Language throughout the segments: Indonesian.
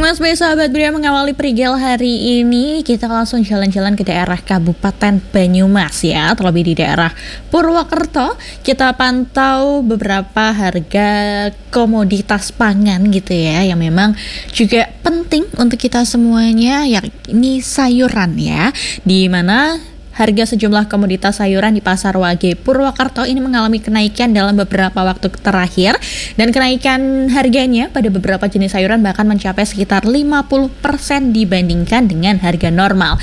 Mas Bay, sahabat Bria, mengawali perigel hari ini kita langsung jalan-jalan ke daerah Kabupaten Banyumas ya. Terlebih di daerah Purwokerto, kita pantau beberapa harga komoditas pangan gitu ya, yang memang juga penting untuk kita semuanya, yakni sayuran ya. Di mana harga sejumlah komoditas sayuran di Pasar Wage Purwokerto ini mengalami kenaikan dalam beberapa waktu terakhir, dan kenaikan harganya pada beberapa jenis sayuran bahkan mencapai sekitar 50% dibandingkan dengan harga normal.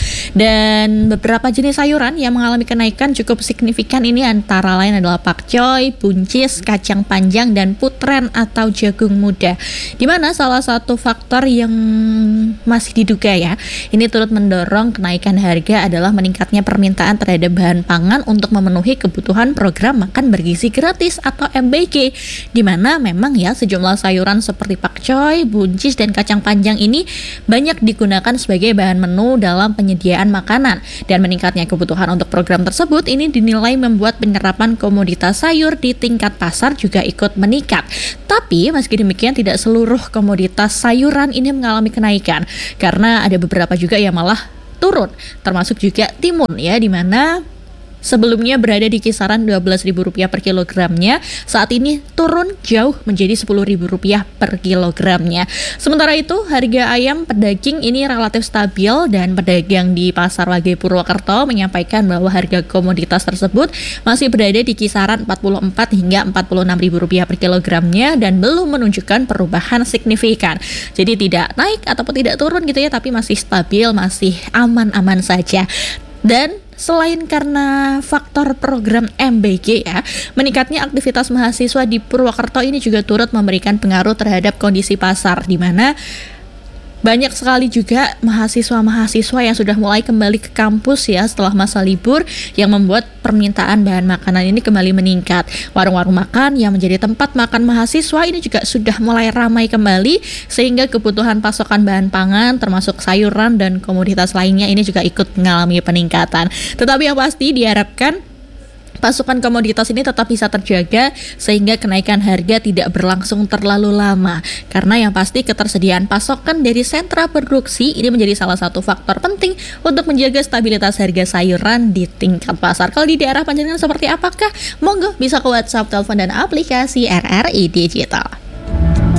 Dan beberapa jenis sayuran yang mengalami kenaikan cukup signifikan ini antara lain adalah pakcoy, buncis, kacang panjang, dan putren atau jagung muda. Dimana salah satu faktor yang masih diduga ya, ini turut mendorong kenaikan harga adalah meningkatnya permintaan terhadap bahan pangan untuk memenuhi kebutuhan program makan bergizi gratis atau MBG, di mana memang ya sejumlah sayuran seperti pakcoy, buncis, dan kacang panjang ini banyak digunakan sebagai bahan menu dalam penyediaan makanan, dan meningkatnya kebutuhan untuk program tersebut ini dinilai membuat penyerapan komoditas sayur di tingkat pasar juga ikut meningkat. Tapi meski demikian tidak seluruh komoditas sayuran ini mengalami kenaikan, karena ada beberapa juga yang malah turun, termasuk juga timun ya, di mana sebelumnya berada di kisaran Rp12.000 per kilogramnya, saat ini turun jauh menjadi Rp10.000 per kilogramnya. Sementara itu harga ayam pedaging ini relatif stabil, dan pedagang di Pasar Wage Purwokerto menyampaikan bahwa harga komoditas tersebut masih berada di kisaran Rp44 hingga Rp46.000 per kilogramnya dan belum menunjukkan perubahan signifikan. Jadi tidak naik ataupun tidak turun gitu ya, tapi masih stabil, masih aman-aman saja. Dan selain karena faktor program MBG ya, meningkatnya aktivitas mahasiswa di Purwokerto ini juga turut memberikan pengaruh terhadap kondisi pasar, di mana banyak sekali juga mahasiswa-mahasiswa yang sudah mulai kembali ke kampus ya setelah masa libur, yang membuat permintaan bahan makanan ini kembali meningkat. Warung-warung makan yang menjadi tempat makan mahasiswa ini juga sudah mulai ramai kembali, sehingga kebutuhan pasokan bahan pangan termasuk sayuran dan komoditas lainnya ini juga ikut mengalami peningkatan. Tetapi yang pasti diharapkan pasokan komoditas ini tetap bisa terjaga sehingga kenaikan harga tidak berlangsung terlalu lama. Karena yang pasti ketersediaan pasokan dari sentra produksi ini menjadi salah satu faktor penting untuk menjaga stabilitas harga sayuran di tingkat pasar. Kalau di daerah panjenengan seperti apakah? Monggo bisa ke WhatsApp, telepon, dan aplikasi RRI Digital.